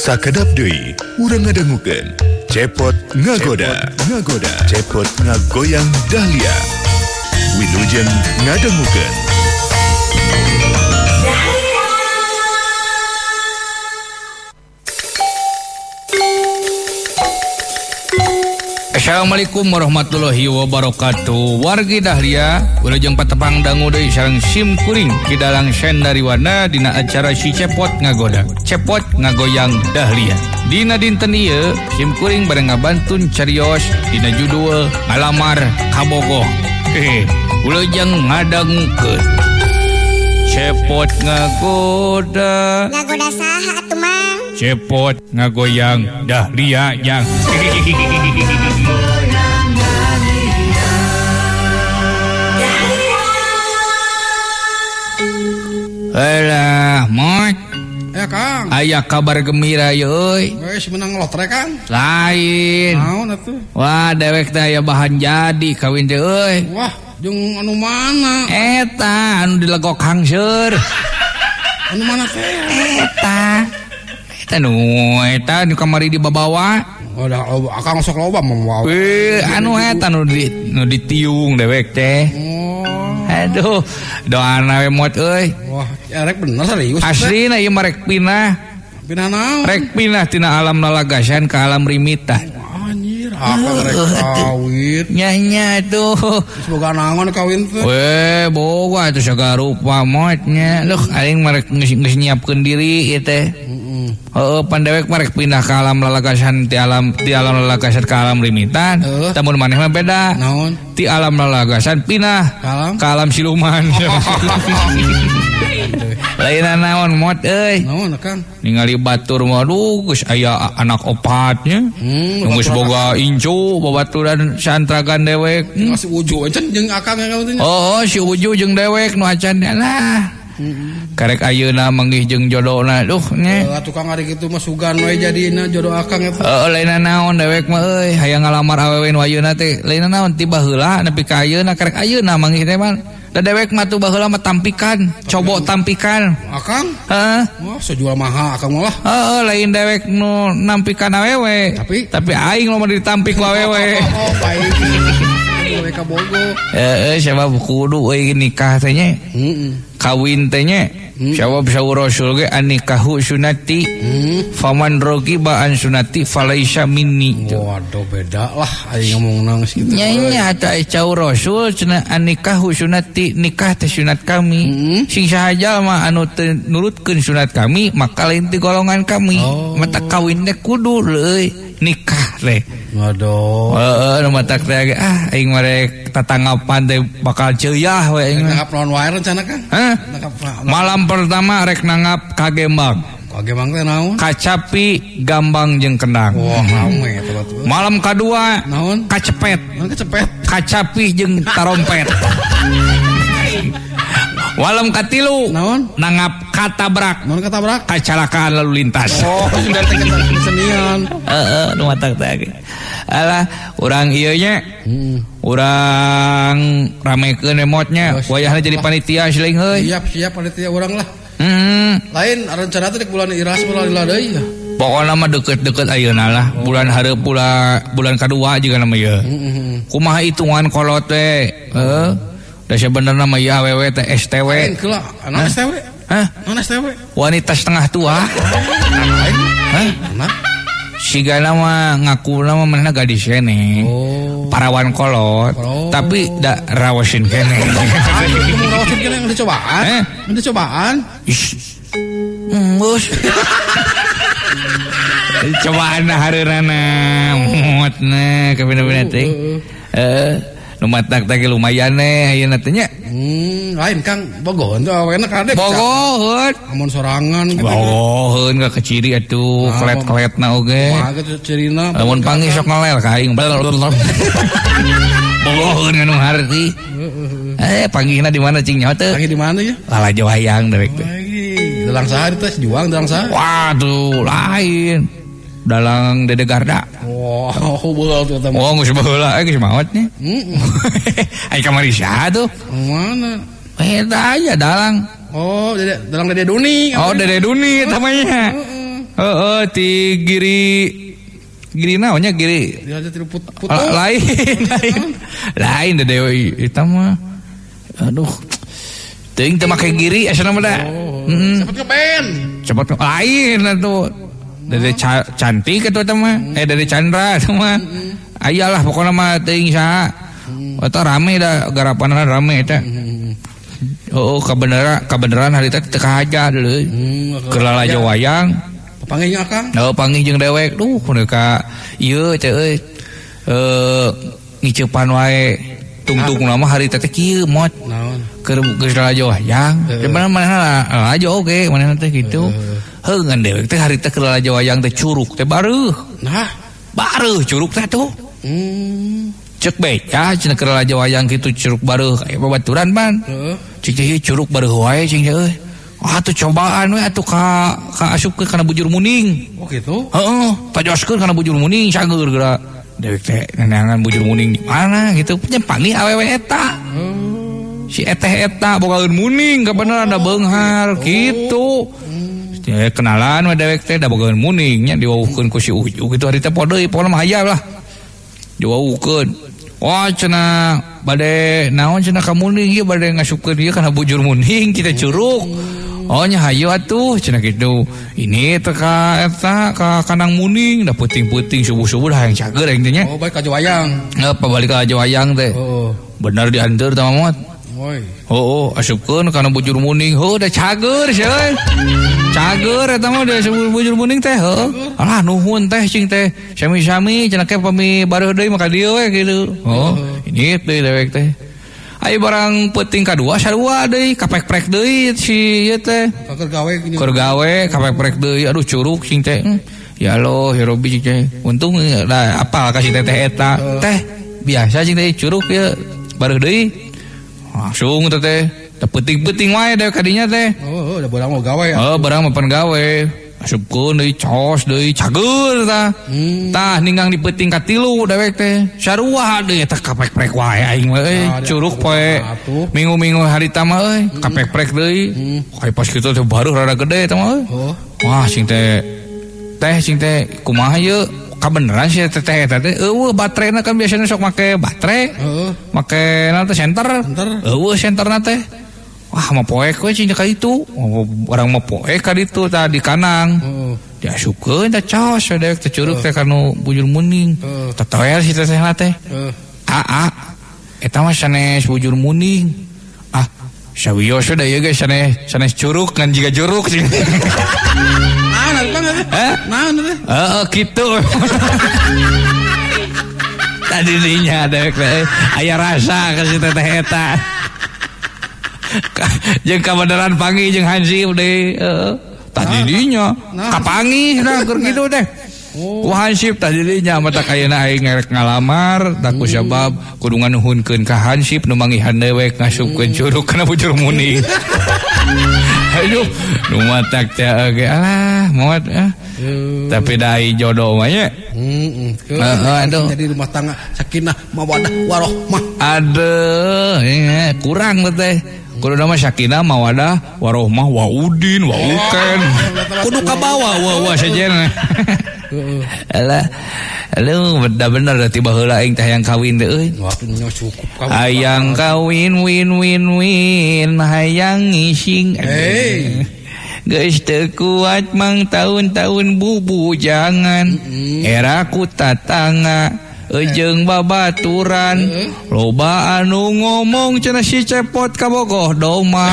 Sakedap deui urang ngadangukeun Cepot Ngagoda. Cepot Ngagoyang Dahlia. Wilujeng ngadangukeun. Assalamualaikum warahmatullahi wabarakatuh. Wargi Dahlia, wilujeng patepang dangu deui sareng sim kuring kidalang sendariwana dina acara si Cepot Ngagoda. Cepot Ngagoyang Dahlia. Dina dinten ieu, sim kuring bareng ngabantun carios dina judul ngalamar kabogoh. Wilujeng ngadangukeun. Cepot Ngagoda. Ngagoda saha atuh Mang? Cepot Ngagoyang Dahlia yang. Alah, Mot. Ya, Kang. Aya kabar gembira euy. Geus menang lotre, Kang. Lain. Naon atuh? Wah, dewek teh aya bahan jadi kawin teh euy. Wah, jeung anu mana? Eta anu dilegok hangseur. Anu mana teh? Eta nu kamari dibabawa. Oh, dah Akang sok loba mah. Anu eta nu ditiung dewek teh. Aduh, doana we Mot euy. Wah, ya rek bener serius. Aslina ieu mah rek pinah. Pinah naon? Rek pinah tina alam nalagasan ke alam rimitan. Anjir, Akang rek kawin. Nya tuh. Semoga naon kawin teh. Weh, boga atuh sagala rupa Motnya. Duh, aing mah rek geus nyiapkeun diri ieu teh. Heeh, pandewek mah rek pindah ke alam lalagasan ti alam lalagasan ke alam rimitan. Tamun maneh mah beda. Naon? Ti alam lalagasan pinah ke alam siluman. Lainna naon Mot euy? Naon Kang? Ningali batur mah aduh geus aya anak opatnya. Geus boga incu babaturan santragan dewek. Si Uju encan jeung Akang yang teh. Oh, si Uju jeung dewek nu acan lah. Karek ayeuna manggih jeung jodona duh nya. Atuh Kang ari kitu mah sugan we jadina jodoh Akang eta. Lainna naon dewek mah euy hayang ngalamar awewe nu ayeuna teh. Lainna naon tiba heula nepi ka ayeuna karek ayeuna manggih teh mah. Da dewek mah tuh baheula mah tampikan, cobo tampikan. Akang? Heeh. Wah, sejual mahal Akang mah lah. Lain dewek nu nampikan awewe. Tapi aing lo mah ditampik awewe. Oh, baik. Awewe ka bogo. Sabab kudu euy nikah teh nya. Kawin teh nya. Sabab saur Rasul ge annikahu sunnati. Faman ragiba an sunnati falaisa minni. Waduh beda lah aing ngomongna geus kitu. Nya eta saur Rasul cenah annikahu sunnati, nikah teh sunat kami. Sing sahaja mah anu teu nurutkeun sunat kami maka lain ti golongan kami. Mata kawin teh kudu euy nikah teh. Waduh. Nu matak teh aing mah rek tatanggapan teh bakal ceuyah we aing. Nangap naon wae rencana Kang? Malam pertama rek nangap ka Gembang. Ka Gembang teh naon? Kacapi, Gambang jeung Kendang. Wah, rame eta batu. Malam kedua naon? Kacepet. Naon kacepet? Kacapi jeung tarompet. Malam katilu naon? Nangap katabrak. Naon katabrak? Kecelakaan lalu lintas. Oh, sudah teh kesenian. Nu matak teh. Alah, urang ieu nya. Urang ramekeun emotnya. Wayahna jadi panitia siling heuy. Siap panitia urang lah. Lain rencana teh bulan Iras mulai deui ya. Pokona mah deket-deket ayeuna lah. Bulan hareup bulan kadua juga nama ieu. Kumaha hitungan kolot teh? Da sebenarnya mah ieu awewe teh STW. Lain keula, anak STW. Anak STW. Wanita setengah tua. Anak sigana mah ngakuna mah manehna gadis kene. Parawan kolot, tapi da rawasin kene. Rawasin kene yang dicobaan? Dicobaan? Bos. Cobaan hareurana muatna ka bina-bina teh. Nu matak teh lumayan ayeuna teh nya. Lain Kang, bogoheun teh awena kadek. Bogoheun. Amun sorangan gitu. Bogoheun ka keciri atuh, klet-kletna oge. Kumaha kitu cirina? Lamun panggih sok ngelel ka aing. Bogoheun anu harti. Panggihna di mana cing nyaho teh? Panggih di mana ya? Lalajo hayang dewek teh. Dalang saha teh juang dalang saha? Waduh, lain. Dalang Dede Garda. Wow, beul tuh teman. Oh, geus baheula geus maot nya. Ai kamari saha tuh? Mana? Eta aja dalang. Oh, dalang Dede Duni. Oh, Dede Duni namanya. Ti Giri naonnya Giri. Dia aja tilu putu. Lain da deui eta mah. Aduh. Teuing teu make Giri asana mah da. Cepet ngeben. Cepet lain atuh. Dari cantik atuh eta mah. Dari Chandra eta mah. Ayalah pokona mah teuing saha. Eta rame da garapanna rame eta. Kebenaran hari teh teu kahaja deuleuy. Keur lalajo wayang. Panggihnya Kang. Panggih jeung dewek. Duh ka ieu teh euy. Ngiceupan wae tungtung mah hari teh kieu mod. Naon? Keur geus lalajo wayang. Mana lalajo oge manehna teh kitu. Heungan dewek teh hari teh keur lalajo wayang teh curug teh bareuh. Nah, bareuh curug teh tuh. Cek beca cenah keur lalajo wayang kitu curug bareuh aya babaturan pan. Cik teh curug bareuh wae cing teh euy. Atuh cobaan we atuh ka asupkeun kana bujur muning. Oh gitu. Heeh, tajoskeun kana bujur muning cager geura. Dewek teh neangan bujur muning di mana gitu. Nya panggih awewe eta. Si eta bogaeun muning kabeneran da beunghar kitu. Teh kenalan we dewek teh da bogaeun muning nya diwauhkeun ku si Uju kitu hari teh podeui pokona mah aya lah. Diwauhkeun. Wah cenah bade naon cenah ka muning ieu bade ngasupkeun ieu kana bujur muning kita curug. Oh nya hayu atuh cenah kitu. Ini teh ka eta ka kanang muning da peuting-peuting subuh-subuh dah yang cager aing teh nya. Oh baik ka Jawayang. Pabalik ka Jawayang teh. Bener dianteur teh mah. Oi. Asupkeun kana bujur muning. Da cager seuy. Cager eta mah da bujur muning teh. Alah nuhun teh cing teh. Sami-sami cenah ke pami bareuh deui mah ka dieu we kitu. Ini teh dewek teh. Ai barang peuting kadua sarua deui kapek-prek deui si ieu teh. Keur gawe kapek-prek deui aduh curug cing teh. Ya Allah hirobi cing teh. Untung da apal ka si teteh eta. Teh biasa cing teh curug ieu bareuh deui. Langsung teh peuting-peuting wae dewe kadinya teh. Da barang mau gawe ya. Barang mah pan gawe. Asupkeun deui cos deui cager tah. Tah ninggang di peuting ka 3 dewek teh. Sarua deui eta kapek-prek wae aing mah euy. Curug poe minggu-minggu harita mah euy. Kapek-prek deui. Kayak pas kitu teh baru rada gede eta mah euy. Wah sing teh sing teh kumaha ieu? Kabeneran sih teteh eta teh eueuh baterena kan biasanya sok make baterai. Make naon teh senter. Eueuh senterna teh. Wah mah poek we cing ka itu. Orang mah poek ka ditu tah di kanang. Diasupkeun teh cos dewek teh curug teh kanu bujur muning. Tatoel si tetehna teh. Eta mah sanes bujur muning. Sawios we da ieu ge sanes curug ngan jiga jurug sih. Gitu. Tadi dinya dewek teh aya rasa ka si teteh eta. Jeung kabeneran panggih jeung hansip deui. Tadi dinya kapanggih nah keur kitu teh. Ku hansip tadi dinya mata kayeuna aing ngerek ngalamar tak kusabab kudu nganuhunkeun ka hansip nu manggihan dewek ngasupkeun curug kana bujur muning. Aduh, nu matak teh oge alah moat tapi dai jodoh mah nya. Aduh. Jadi rumah tangga sakinah mawadah warohmah. Aduh, kurang teh. Kudu nama sakinah mawadah warohmah waudin wauken. Kudu ka bawa wa sajen. Alah. Aduh, bener da tiba heula aing teh hayang kawin teh euy. Hayang kawin win hayang ngising. Geus teu kuat mang tahun-tahun bubujangan. Era ku tatangga jeung babaturan loba anu ngomong cenah si cepot ka bogoh doma.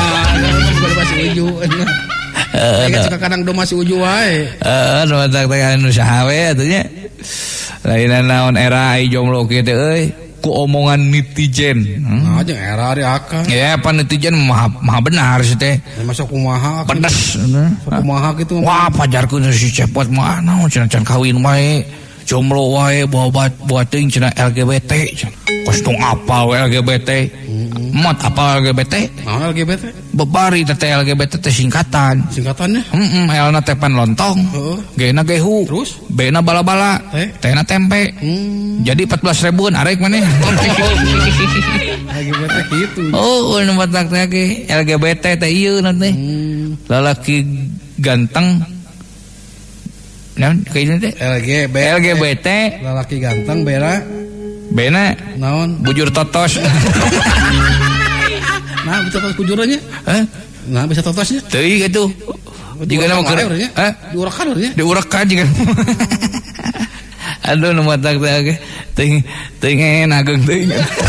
Aya kadang doma si Uju wae. Nu tak anu saha we atuh nya. Lain naon era ai jomblo kieu teh euy ku omongan netizen. Jeung era ari akang. Ya pan netizen mah benar sih teh. Masuk kumaha pedes. Kumaha kitu. Wah pajarkeun si cepot mah naon cenah can kawin wae. Jomblo wae buat teuing cenah LGBT cenah. Kostung apa we LGBT? Mot apa LGBT? Naon LGBT? Bebari teh LGBT teh singkatan. Singkatannya? L-na teh pan lontong. G-na gehu. Terus? B-na bala-bala. T-na tempe. Jadi 14.000-an arek maneh. LGBT kitu. Nu batak teh ge LGBT teh ieu nanti. Lalaki ganteng naon kayak teh LGBT lalaki ganteng bena naon bujur totos. Nah bisa totos bujurannya nah bisa totosnya teuing gitu jika nama keur diurakan jika aduh nu matak teh teuing enageung teuing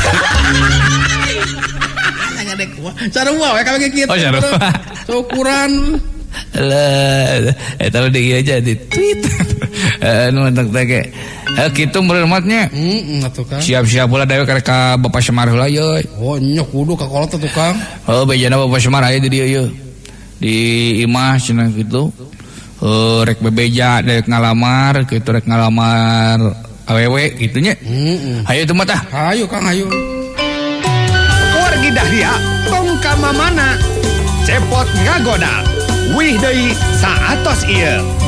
ngadek sarua we kawin kitu ukuran lah eta deui aja di tweet nu matak teh kitu meurematnya atuh kan siap-siap ulah dawe ka Bapak Semar heula ye oh nyok kudu ka kolot tukang bejana Bapak Semar aya di dieu ye di imah cenah kitu rek bebeja rek ngalamar kitu rek ngalamar awewe kitu nya hayu teh mah tah hayu Kang hayu Wargi Dahlia tong ka mamana cepot ngagoda wih deui saatos ieu